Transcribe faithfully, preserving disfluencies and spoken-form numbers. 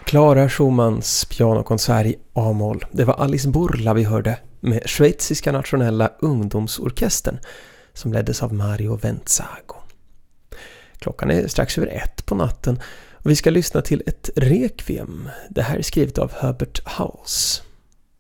Clara Schumanns pianokonsert i A-moll. Det var Alice Burla vi hörde med Schweiziska nationella ungdomsorkestern som leddes av Mario Venzago. Klockan är strax över ett på natten och vi ska lyssna till ett requiem. Det här är skrivet av Herbert Howells.